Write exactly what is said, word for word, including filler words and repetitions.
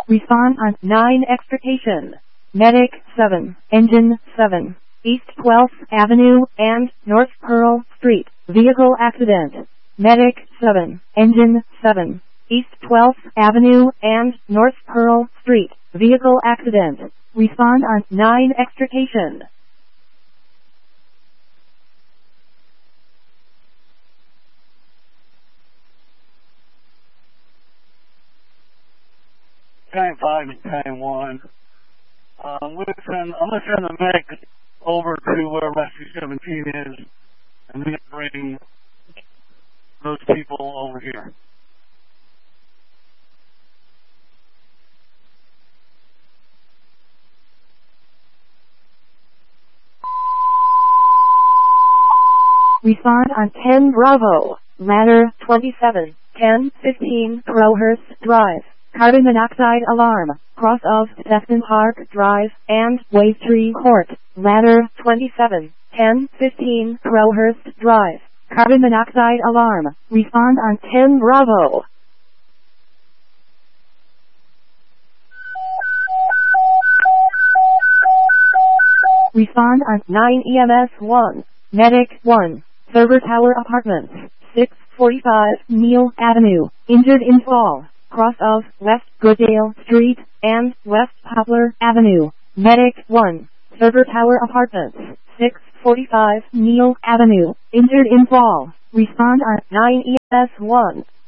Respond on nine extrication. Medic seven, Engine seven, East twelfth Avenue and North Pearl Street. Vehicle accident. Medic seven, Engine seven, East twelfth Avenue and North Pearl Street. Vehicle accident. Respond on nine extrication. Time five and time one. Um, I'm gonna send I'm gonna send the medic over to where Rescue seventeen is, and then bring those people over here. Respond on ten Bravo, ladder twenty-seven, ten fifteen Crowhurst Drive. Carbon monoxide alarm, cross of Sefton Park Drive and Wavetree Court. Ladder twenty-seven, ten fifteen Crowhurst Drive. Carbon monoxide alarm. Respond on ten Bravo. Respond on nine E M S one. Medic one. Server Tower Apartments. six forty-five Neal Avenue. Injured in fall. Cross of West Goodale Street and West Poplar Avenue. Medic one. Server Tower Apartments. six forty-five Neal Avenue. Injured in fall. Respond on nine E M S one.